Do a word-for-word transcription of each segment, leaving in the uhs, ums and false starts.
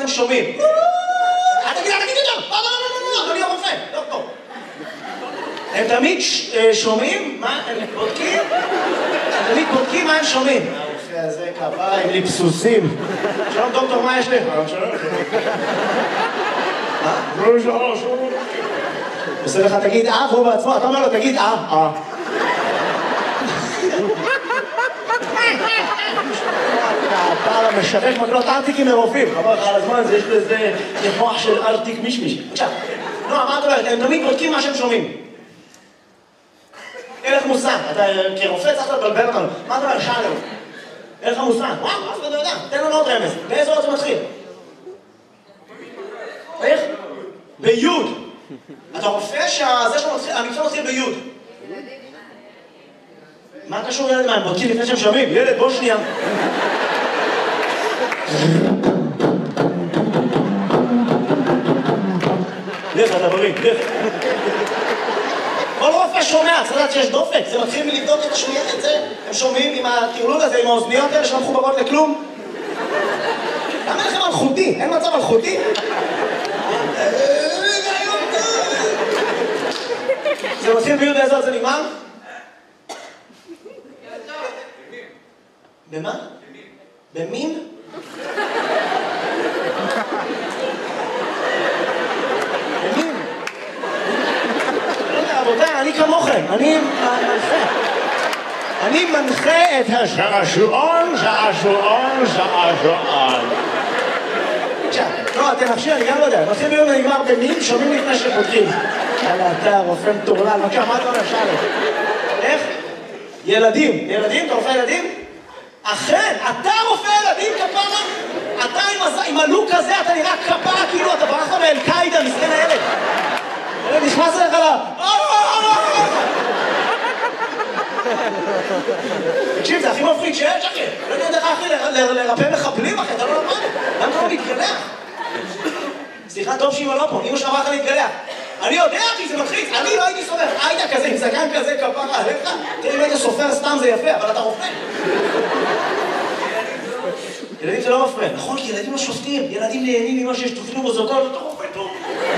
הם שומעים. אל תגיד, אל תגיד יותר! לא, לא, לא, לא, לא, אדוני הרופא, דוקטור. הם תמיד שומעים? מה? הם בודקים? הם תמיד בודקים מה הם שומעים. הרופא הזה כפיים, ליפסוסים. שלום דוקטור, מה יש לך? שלום, שלום. מה? שלום, שלום, שלום. עושה לך, תגיד אה, והוא בעצמו, אתה אומר לו, תגיד אה, אה. הפער המשבש מקלות ארטיקים מרופאים. חבר לך על הזמן, יש לזה מוח של ארטיק מישמיש. עכשיו, נועה, מה את אומרת? הם תמיד בודקים מה שהם שומעים. אין לך מושג. אתה כרופא צריך לבלבל אותנו. מה אתה אומר? שאלנו. אין לך מושג. וואו, אף אחד לא יודע. תן לנו עוד רמז. באיזה עוד זה מתחיל? איך? ביוד. אתה רופא שהמקצוע מתחיל ביוד. מה קשור ילד? מה, הם בודקים לפני שהם שומעים? ילד, בוא שנייה. לך, אתה בריא, לך. כל רופא שומע, צריך לדעת שיש דופק. זה מתחיל מלבדוק את השמיעה, את זה. הם שומעים עם הטרלול הזה, עם האוזניות האלה שלא מחוברות לכלום. למה לכם מלכותי? אין מצב מלכותי? זה מתחיל ביוד באיזה עוד זה נגמר? במה? במין? במין? לא יודע, רבותיי, אני כמוכם, אני מנחה. אני מנחה את השעשועון, שעשועון, שעשועון. עכשיו, לא, אתם נפשי, אני גם לא יודע. מתחיל ביום ונגמר במין, שומעים לפני שפותחים. יאללה, אתה רופא מטורלל, בבקשה, מה אתה אומר? שאלה. איך? ילדים. ילדים? אתה רופא ילדים? אכן, אתה רופא ילדים כפרה? אתה עם הלוק הזה, אתה נראה כפרה כאילו אתה ברחת מאל-קאידה, מסכן הילד. הילד נכנס אליך לה... תקשיב, זה הכי מפחיד שיש, אחי. לא יודע דרך אחי לרפא מחבלים, אחי, אתה לא למד. למה אתה לא מתגלח? סליחה, טוב שאמא לא פה, אמא שלך אמרה להתגלח. אני יודע, אחי, זה מלחיץ. אני לא הייתי סופר. היית כזה, עם זקן כזה, כפרה עליך. תראה, אם היית סופר סתם זה יפה, אבל אתה רופא. ילדים זה לא מפריע. נכון, כי ילדים לא שופטים. ילדים נהנים ממה שיש תופנו בזאתו, אתה רופא טוב.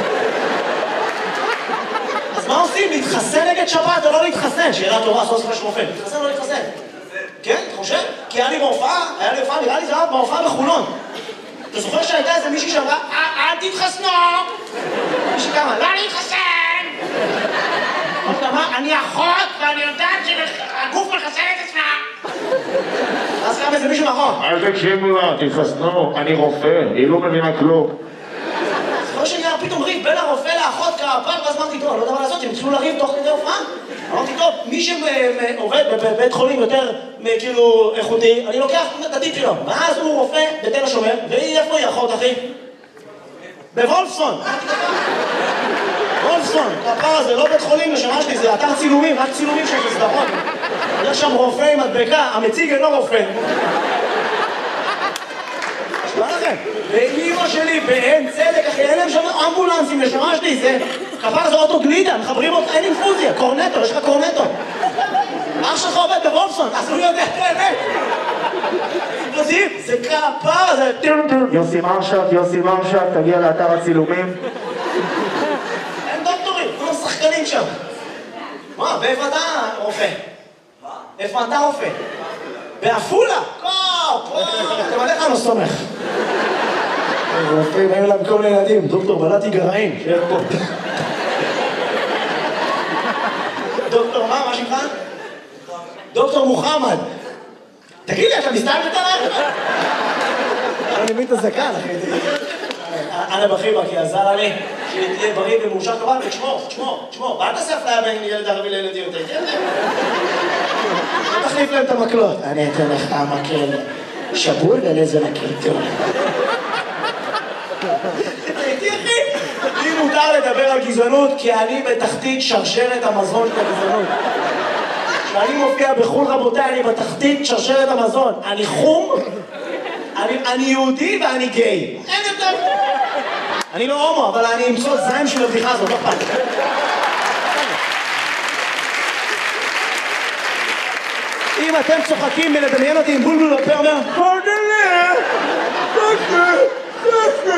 אז מה עושים? להתחסן נגד שבת או לא להתחסן? שאלה טובה, סוף סוף יש רופא. להתחסן או לא להתחסן? כן, אתה חושב? כי היה לי בהופעה, היה לי הופעה, נראה לי זה היה בהופעה בחולון. אתה זוכר שהייתה איזה מישהי שאמרה, אל תתחסנו! מישהי כמה, לא להתחסן! עוד אמרה, אני אחות ואני יודעת שהגוף מחסן את עצמה! אז קם איזה מישהו נכון. אל תקשיבו לה, תתחסנו, אני רופא, היא לא מבינה כלום. זוכר שנהיה פתאום ריב בין הרופא לאחות כפר, ואז אמרתי, טוב, לא יודע מה לעשות, הם התחילו לריב תוך כדי הופעה. אמרתי, טוב, מי שעובד בבית חולים יותר כאילו איכותי, אני לוקח את הטיפ שלו. ואז הוא רופא בתל השומר, והיא איפה היא אחות, אחי? בוולפסון. וולפסון, כפר הזה, לא בית חולים לשמה שלי, זה אתר צילומים, רק צילומים של סדרות. יש שם רופא עם מדבקה, המציג אינו רופא. נשמע לכם, ואימא שלי באין צדק, אחי, אין להם שם אמבולנסים לשמה שלי, זה כפר זה אוטו גלידה, מחברים אותך, אין אינפוזיה, קורנטו, יש לך קורנטו. אח שלך עובד בוולפסון, אז הוא יודע את האמת. יודעים, זה כפר, זה... יוסי מרשק, יוסי מרשק, תגיע לאתר הצילומים. אין דוקטורים, כולם שחקנים שם. מה, ואיפה אתה רופא? מה? איפה אתה רופא? בעפולה? קופ, אתם עליך לא סומך. רופאים, היו להם כל מיני ילדים, דוקטור בלעתי גרעין, שיהיה פה. דוקטור מה, מה שמך? דוקטור מוחמד. תגיד לי, אתה מסתיים בטלח? אני מבין את הזקן, אחי. אנה בחיבה, כי עזר לי שתהיה בריא ומאושר כבל, ותשמור, תשמור, תשמור. ואל תעשה אפליה בין ילד ערבי לילד יהודי, תהיה זה. לא תחליף להם את המקלות. אני אתן לך המקל שבול ולזה מקל טוב. תראי, אחי, לי מותר לדבר על גזענות, כי אני בתחתית שרשרת המזון של הגזענות. כשאני מופיע בחול, רבותיי, אני בתחתית שרשרת המזון. אני חום, אני, אני יהודי ואני גיי. אין יותר. אני לא הומו, אבל אני אמצוא זיים של הבדיחה הזאת, לא פעם. אם אתם צוחקים מלדמיין אותי עם בולבול בפה אומר,